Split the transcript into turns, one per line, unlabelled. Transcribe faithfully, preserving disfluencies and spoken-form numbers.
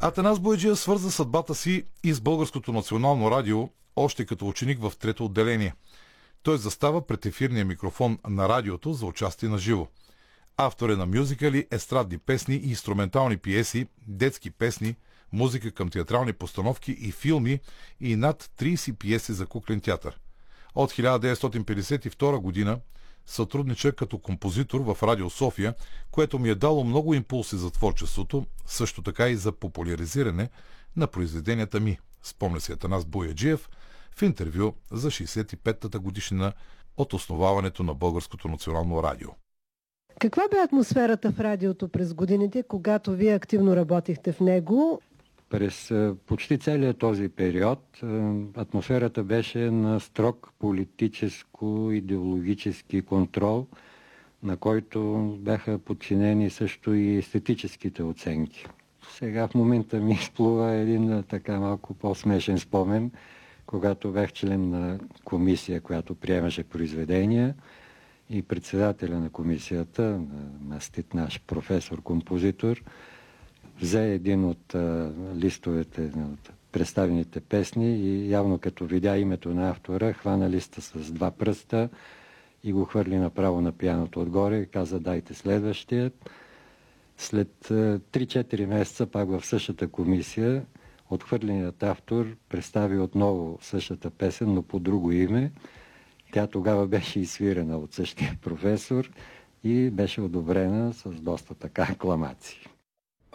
Атанас Бояджиев свърза съдбата си и с Българското национално радио, още като ученик в трето отделение. Той застава пред ефирния микрофон на радиото за участие на живо. Автор е на мюзикали, естрадни песни и инструментални пиеси, детски песни, музика към театрални постановки и филми и над трийсет пиеси за куклен театър. От хиляда деветстотин петдесет и втора година сътруднича като композитор в Радио София, което ми е дало много импулси за творчеството, също така и за популяризиране на произведенията ми, спомня си Атанас Бояджиев в интервю за шейсет и петата годишнина от основаването на Българското национално радио.
Каква бе атмосферата в радиото през годините, когато вие активно работихте в него?
През почти целият този период атмосферата беше на строг политическо-идеологически контрол, на който бяха подчинени също и естетическите оценки. Сега в момента ми изплува един така малко по-смешен спомен, когато бях член на комисия, която приемаше произведения, и председателя на комисията, мастит наш професор-композитор, взе един от а, листовете от представените песни и явно като видя името на автора, хвана листа с два пръста и го хвърли направо на пианото отгоре и каза: дайте следващия. След а, три-четири месеца пак в същата комисия отхвърленият автор представи отново същата песен, но по друго име. Тя тогава беше изсвирена от същия професор и беше одобрена с доста така акламации.